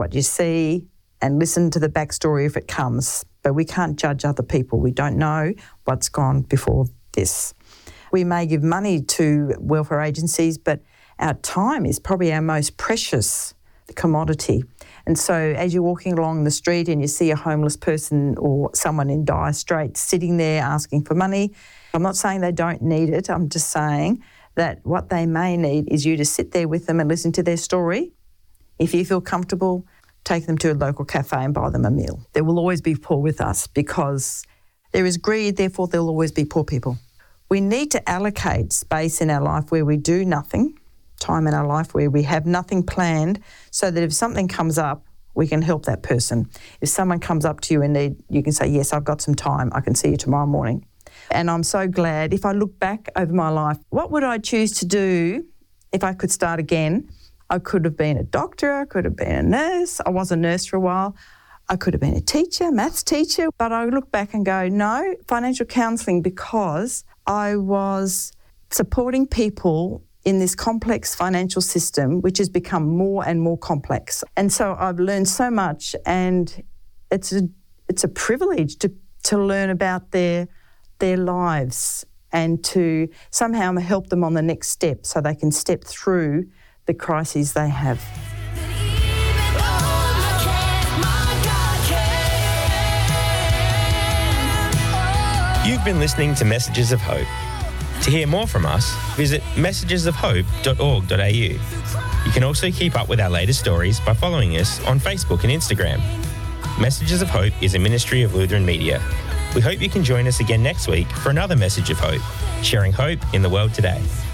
what you see and listen to the backstory if it comes. But we can't judge other people. We don't know what's gone before this. We may give money to welfare agencies, but our time is probably our most precious commodity. And so as you're walking along the street and you see a homeless person or someone in dire straits sitting there asking for money, I'm not saying they don't need it. I'm just saying that what they may need is you to sit there with them and listen to their story. If you feel comfortable, take them to a local cafe and buy them a meal. There will always be poor with us because there is greed, therefore there will always be poor people. We need to allocate space in our life where we do nothing, time in our life where we have nothing planned, so that if something comes up, we can help that person. If someone comes up to you in need, you can say, yes, I've got some time, I can see you tomorrow morning. And I'm so glad, if I look back over my life, what would I choose to do if I could start again? I could have been a doctor, I could have been a nurse. I was a nurse for a while. I could have been a teacher, maths teacher. But I look back and go, no, financial counselling, because I was supporting people in this complex financial system, which has become more and more complex. And so I've learned so much, and it's a privilege to learn about their lives and to somehow help them on the next step so they can step through the crises they have. You've been listening to Messages of Hope. To hear more from us, visit messagesofhope.org.au. You can also keep up with our latest stories by following us on Facebook and Instagram. Messages of Hope is a ministry of Lutheran Media. We hope you can join us again next week for another Message of Hope, sharing hope in the world today.